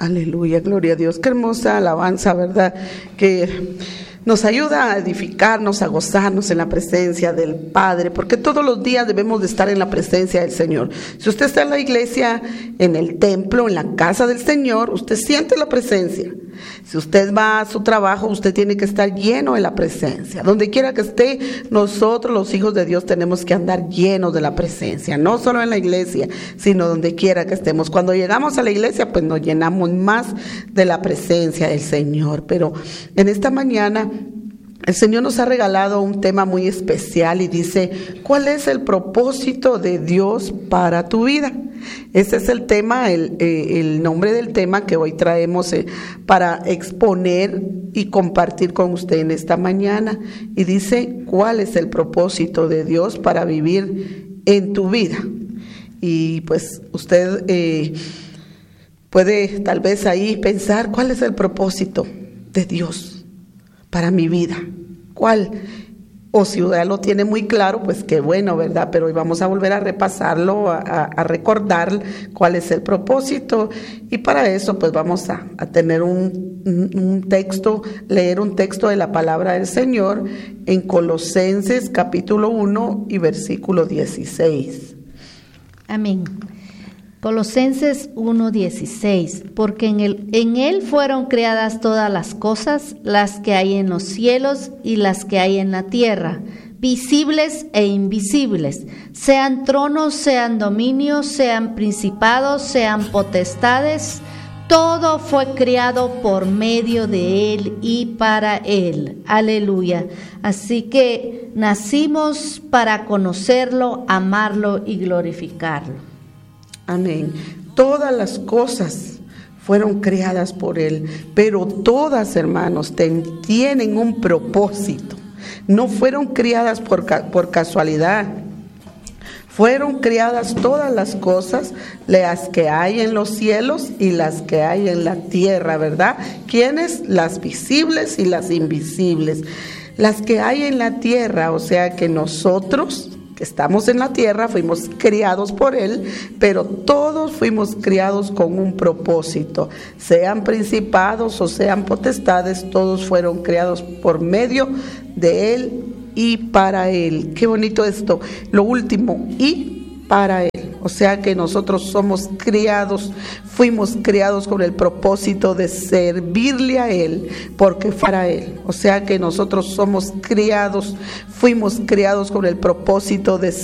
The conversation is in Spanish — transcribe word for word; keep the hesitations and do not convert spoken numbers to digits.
Aleluya, gloria a Dios. Qué hermosa alabanza, ¿verdad? Que nos ayuda a edificarnos, a gozarnos en la presencia del Padre, porque todos los días debemos de estar en la presencia del Señor. Si usted está en la iglesia, en el templo, en la casa del Señor, usted siente la presencia. Si usted va a su trabajo, usted tiene que estar lleno de la presencia. Donde quiera que esté, nosotros los hijos de Dios tenemos que andar llenos de la presencia, no solo en la iglesia, sino donde quiera que estemos. Cuando llegamos a la iglesia, pues nos llenamos más de la presencia del Señor. Pero en esta mañana el Señor nos ha regalado un tema muy especial y dice, ¿cuál es el propósito de Dios para tu vida? Ese es el tema, el, eh, el nombre del tema que hoy traemos eh, para exponer y compartir con usted en esta mañana. Y dice, ¿cuál es el propósito de Dios para vivir en tu vida? Y pues usted eh, puede tal vez ahí pensar, ¿cuál es el propósito de Dios para mi vida? ¿Cuál? O si usted lo tiene muy claro, pues qué bueno, ¿verdad? Pero hoy vamos a volver a repasarlo, a, a recordar cuál es el propósito. Y para eso, pues vamos a, a tener un, un texto, leer un texto de la palabra del Señor en Colosenses capítulo uno y versículo dieciséis. Amén. Colosenses uno dieciséis, porque en él, en él fueron creadas todas las cosas, las que hay en los cielos y las que hay en la tierra, visibles e invisibles, sean tronos, sean dominios, sean principados, sean potestades, todo fue creado por medio de él y para él. Aleluya. Así que nacimos para conocerlo, amarlo y glorificarlo. Amén. Todas las cosas fueron creadas por Él, pero todas, hermanos, ten, tienen un propósito. No fueron creadas por, por casualidad. Fueron creadas todas las cosas, las que hay en los cielos y las que hay en la tierra, ¿verdad? ¿Quiénes? Las visibles y las invisibles. Las que hay en la tierra, o sea que nosotros estamos en la tierra, fuimos criados por Él, pero todos fuimos criados con un propósito. Sean principados o sean potestades, todos fueron criados por medio de Él y para Él. Qué bonito esto. Lo último, y para Él. O sea que nosotros somos criados, fuimos criados con el propósito de servirle a Él, porque fue para Él. O sea que nosotros somos criados, fuimos criados con el propósito de